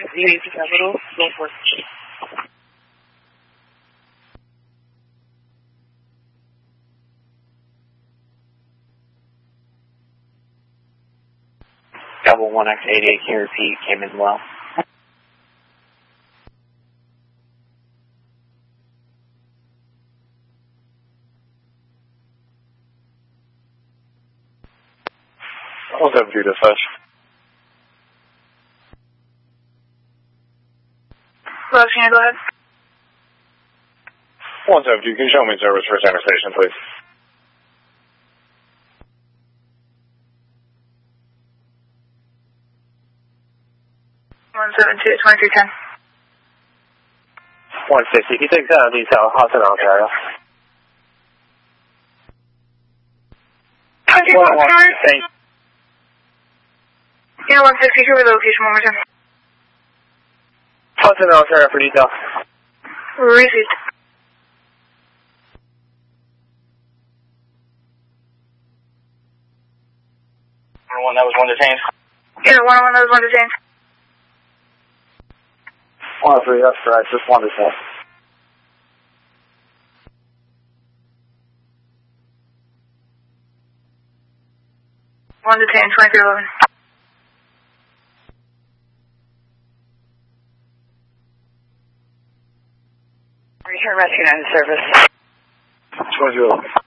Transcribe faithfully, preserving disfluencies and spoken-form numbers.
Z Capital, Northwest. Double one X eighty-eight, can you repeat? Came in well. one seven two dispatch. Hello, can you go ahead? one seven two, can you show me service for center station, please? one seven two, twenty-three ten. one fifty, can you take down detail, Hudson, Ontario? twenty-one, Thanks. Yeah, one sixty, here with the location one more time. Hudson, Ontario for detail. Received. One that was one detained. Yeah, one on one, that was one detained. one oh three, that's correct, just one detained. One detained, twenty-three eleven. Return Rescue nine service. twenty-two eleven.